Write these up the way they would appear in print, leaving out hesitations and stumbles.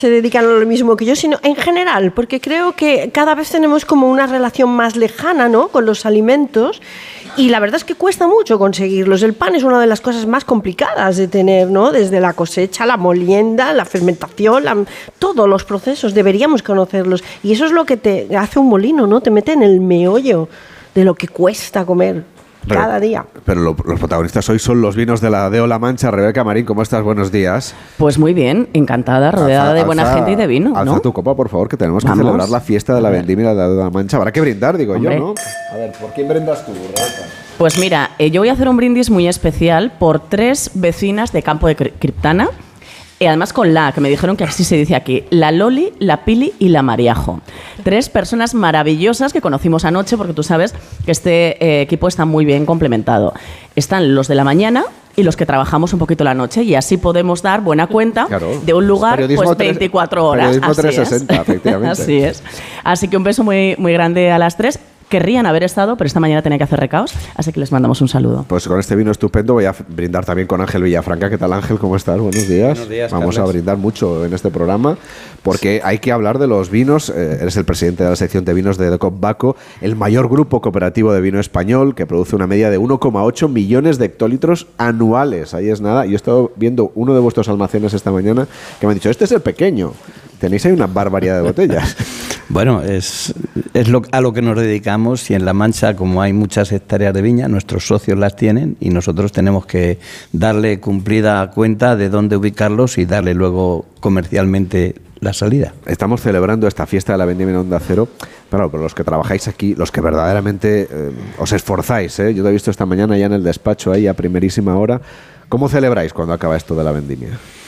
se dedican a lo mismo que yo, sino en general, porque creo que cada vez tenemos como una relación más lejana, ¿no?, con los alimentos, y la verdad es que cuesta mucho conseguirlos. El pan es una de las cosas más complicadas de tener, ¿no?, desde la cosecha, la molienda, la fermentación, todos los procesos, deberíamos conocerlos, y eso es lo que te hace un molino, ¿no?, te mete en el meollo de lo que cuesta comer cada día. Pero los protagonistas hoy son los vinos de la Deo-La Mancha. Rebeca Marín, ¿cómo estás? Buenos días. Pues muy bien, encantada, rodeada de buena gente y de vino, alza ¿no? tu copa, por favor, que tenemos que celebrar la fiesta de la vendimia de la Deo-La Mancha. Habrá que brindar, digo yo, ¿no? A ver, ¿por quién brindas tú, Rebeca? Pues mira, yo voy a hacer un brindis muy especial por 3 vecinas de Campo de Criptana. Y además con que me dijeron que así se dice aquí, la Loli, la Pili y la Mariajo. 3 personas maravillosas que conocimos anoche, porque tú sabes que este equipo está muy bien complementado. Están los de la mañana y los que trabajamos un poquito la noche, y así podemos dar buena cuenta de un lugar pues 24 horas. Periodismo 360, efectivamente. Así es. Así que un beso muy, muy grande a las 3. Querrían haber estado, pero esta mañana tenía que hacer recaos, así que les mandamos un saludo. Pues con este vino estupendo voy a brindar también con Ángel Villafranca. ¿Qué tal, Ángel? ¿Cómo estás? Buenos días. Buenos días, Vamos Carles. a brindar mucho en este programa porque hay que hablar de los vinos. Eres el presidente de la sección de vinos de Decop Baco, el mayor grupo cooperativo de vino español que produce una media de 1,8 millones de hectólitros anuales. Ahí es nada. Yo he estado viendo uno de vuestros almacenes esta mañana que me han dicho, este es el pequeño. Tenéis ahí una barbaridad de botellas. Bueno, es a lo que nos dedicamos, y en La Mancha, como hay muchas hectáreas de viña, nuestros socios las tienen y nosotros tenemos que darle cumplida cuenta de dónde ubicarlos y darle luego comercialmente la salida. Estamos celebrando esta fiesta de la vendimia en Onda Cero. Claro, pero los que trabajáis aquí, los que verdaderamente os esforzáis, yo te he visto esta mañana ya en el despacho ahí a primerísima hora. ¿Cómo celebráis cuando acaba esto de la vendimia?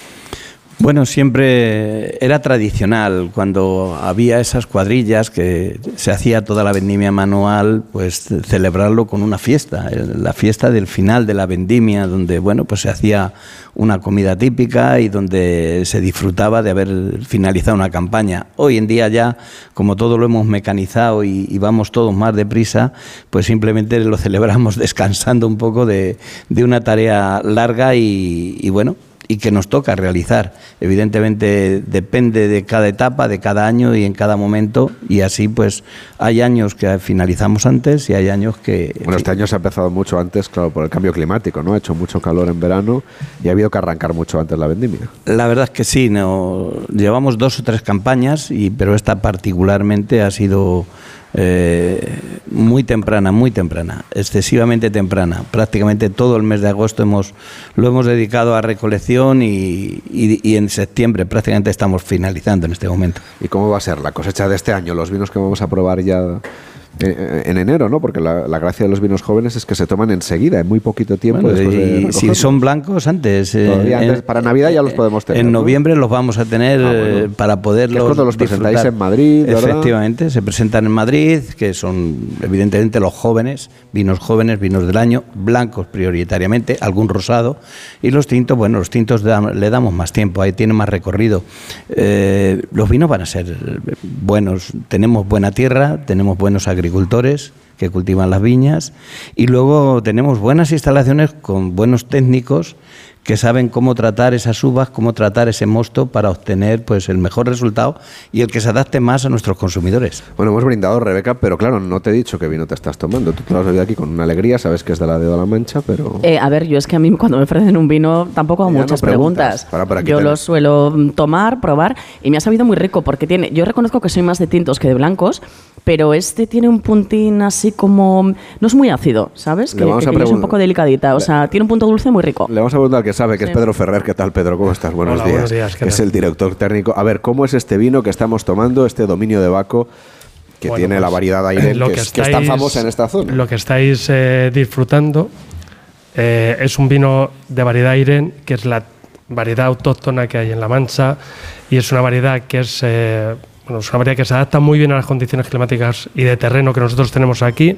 Bueno, siempre era tradicional, cuando había esas cuadrillas que se hacía toda la vendimia manual, pues celebrarlo con una fiesta, la fiesta del final de la vendimia, donde bueno, pues se hacía una comida típica y donde se disfrutaba de haber finalizado una campaña. Hoy en día ya, como todo lo hemos mecanizado y vamos todos más deprisa, pues simplemente lo celebramos descansando un poco de una tarea larga y bueno, y que nos toca realizar. Evidentemente depende de cada etapa, de cada año y en cada momento, y así pues hay años que finalizamos antes y hay años que... Bueno, este año se ha empezado mucho antes, claro, por el cambio climático, ¿no? Ha hecho mucho calor en verano y ha habido que arrancar mucho antes la vendimia. La verdad es que sí, llevamos 2 o 3 campañas, pero esta particularmente ha sido muy temprana, excesivamente temprana. Prácticamente todo el mes de agosto lo hemos dedicado a recolección y en septiembre prácticamente estamos finalizando en este momento. ¿Y cómo va a ser la cosecha de este año? Los vinos que vamos a probar ya en enero, ¿no? Porque la gracia de los vinos jóvenes es que se toman enseguida, en muy poquito tiempo. Bueno, después de si son blancos, antes. Antes para Navidad ya los podemos tener. En noviembre, ¿no? Los vamos a tener para poderlos. Es cuando los presentáis disfrutar. En Madrid, ¿verdad? Efectivamente, se presentan en Madrid, que son evidentemente los jóvenes, vinos del año, blancos prioritariamente, algún rosado, y los tintos, bueno, los tintos le damos más tiempo, ahí tienen más recorrido. Los vinos van a ser buenos, tenemos buena tierra, tenemos buenos agricultores que cultivan las viñas y luego tenemos buenas instalaciones con buenos técnicos que saben cómo tratar esas uvas, cómo tratar ese mosto para obtener pues el mejor resultado y el que se adapte más a nuestros consumidores. Bueno, hemos brindado, Rebeca, pero claro, no te he dicho qué vino te estás tomando. Tú te lo has bebido aquí con una alegría, sabes que es de la Deo-La Mancha, pero... A ver, yo es que a mí cuando me ofrecen un vino tampoco hago muchas preguntas. Yo lo suelo tomar, probar, y me ha sabido muy rico porque yo reconozco que soy más de tintos que de blancos, pero este tiene un puntín así como... No es muy ácido, ¿sabes? Que es un poco delicadita, o sea, tiene un punto dulce muy rico. Le vamos a preguntar que sabe, que es Pedro Ferrer. ¿Qué tal, Pedro? ¿Cómo estás? Buenos días. Buenos días. Es el director técnico. A ver, ¿cómo es este vino que estamos tomando, este Dominio de Baco, que tiene la variedad Airén, que es tan famosa en esta zona? Lo que estáis disfrutando es un vino de variedad Airén, que es la variedad autóctona que hay en La Mancha, y es una variedad que es una variedad que se adapta muy bien a las condiciones climáticas y de terreno que nosotros tenemos aquí.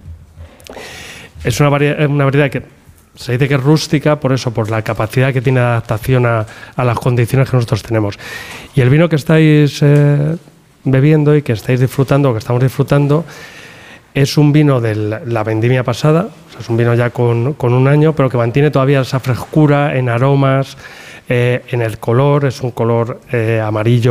Es una variedad que se dice que es rústica, por la capacidad que tiene de adaptación a las condiciones que nosotros tenemos. Y el vino que estáis bebiendo y que estáis disfrutando, o que estamos disfrutando, es un vino de la vendimia pasada, o sea, es un vino ya con un año, pero que mantiene todavía esa frescura en aromas, en el color, es un color amarillo